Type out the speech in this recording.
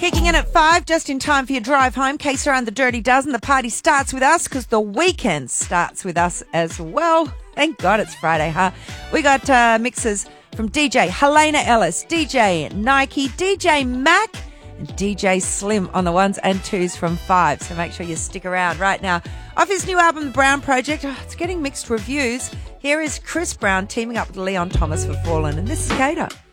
Kicking in at 5, just in time for your drive home. Kesa and the Dirty Dozen. The party starts with us because the weekend starts with us as well. Thank God it's Friday, huh? We got mixes from DJ Helena Ellis, DJ Nike, DJ Mac, and DJ Slim on the ones and twos from 5. So make sure you stick around right now. Off his new album, The Brown Project, it's getting mixed reviews. Here is Chris Brown teaming up with Leon Thomas for Fallen, and this is Kato.